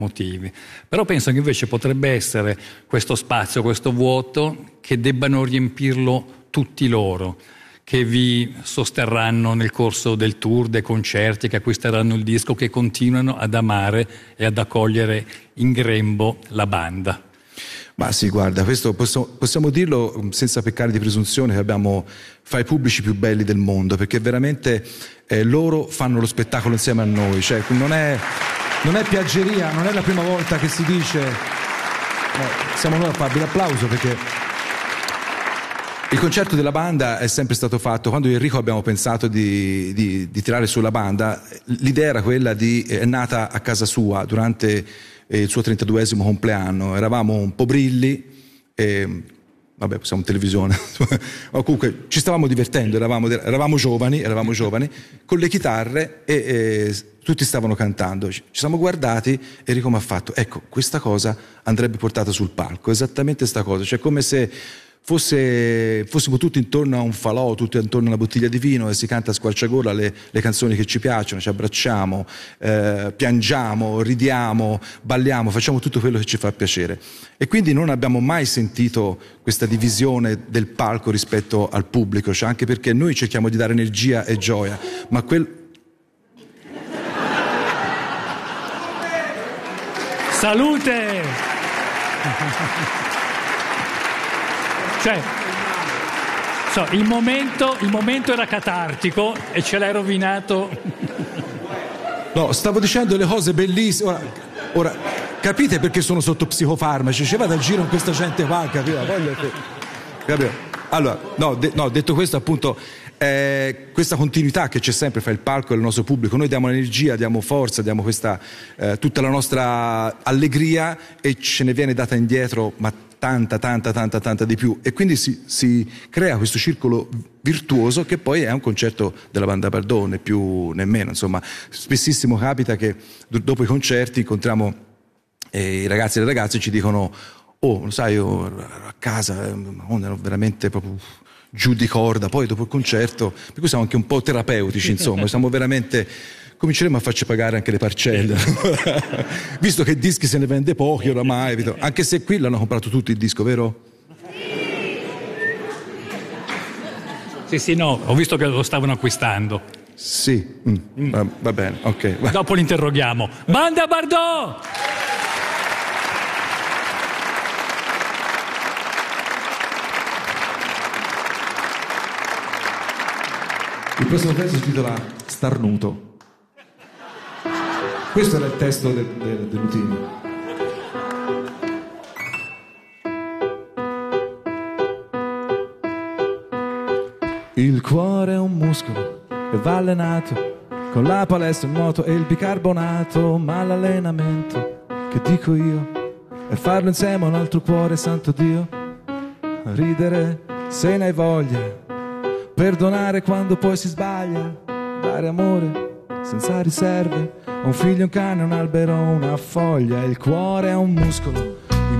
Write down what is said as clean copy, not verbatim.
motivi. Però penso che invece potrebbe essere questo spazio, questo vuoto, che debbano riempirlo tutti loro, che vi sosterranno nel corso del tour, dei concerti, che acquisteranno il disco, che continuano ad amare e ad accogliere in grembo la banda. Ma sì, guarda, questo possiamo dirlo senza peccare di presunzione, che abbiamo fra i pubblici più belli del mondo, perché veramente loro fanno lo spettacolo insieme a noi, cioè non è piaggeria, non è la prima volta che si dice, siamo noi a farvi l'applauso, perché il concerto della banda è sempre stato fatto. Quando io e Enrico abbiamo pensato di tirare su la banda, l'idea era quella è nata a casa sua durante il suo 32esimo compleanno. Eravamo un po' brilli e vabbè, siamo in televisione ma comunque ci stavamo divertendo, eravamo giovani con le chitarre e tutti stavano cantando. Ci siamo guardati e Enrico mi ha fatto: ecco, questa cosa andrebbe portata sul palco, esattamente sta cosa, cioè come se fossimo tutti intorno a un falò, tutti intorno a una bottiglia di vino e si canta a squarciagola le canzoni che ci piacciono, ci abbracciamo, piangiamo, ridiamo, balliamo, facciamo tutto quello che ci fa piacere. E quindi non abbiamo mai sentito questa divisione del palco rispetto al pubblico, cioè anche perché noi cerchiamo di dare energia e gioia, ma Salute! Cioè, il momento era catartico e ce l'hai rovinato. No, stavo dicendo le cose bellissime. Ora capite perché sono sotto psicofarmaci? Ci vado al giro con questa gente qua, capito? Allora, detto questo, appunto, questa continuità che c'è sempre fra il palco e il nostro pubblico, noi diamo energia, diamo forza, diamo tutta la nostra allegria e ce ne viene data indietro, ma tanta di più, e quindi si crea questo circolo virtuoso che poi è un concerto della banda Bardot, né più né meno. Insomma, spessissimo capita che dopo i concerti incontriamo i ragazzi e le ragazze e ci dicono: oh, lo sai, io ero a casa, ero veramente proprio giù di corda, poi dopo il concerto, per cui siamo anche un po' terapeutici, insomma, siamo veramente... Cominceremo a farci pagare anche le parcelle visto che dischi se ne vende pochi oramai, anche se qui l'hanno comprato tutti il disco, vero? Sì, no, ho visto che lo stavano acquistando. Sì, va bene, ok. Dopo li interroghiamo. Banda Bardot! Il prossimo pezzo si intitola Starnuto. Questo era il testo dell'Utini. Il cuore è un muscolo e va allenato con la palestra, il nuoto e il bicarbonato, ma l'allenamento, che dico io, è farlo insieme a un altro cuore, santo Dio. Ridere se ne hai voglia, perdonare quando poi si sbaglia, dare amore senza riserve, un figlio, un cane, un albero, una foglia. Il cuore è un muscolo